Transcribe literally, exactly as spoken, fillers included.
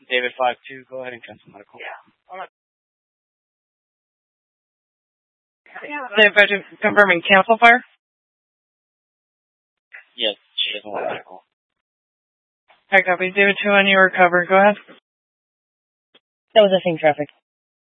David five two, go ahead and cancel medical. Yeah. Yeah. Confirming cancel fire? Yes, she doesn't want medical. I copy. David two on you, recover. Go ahead. That was a thing traffic.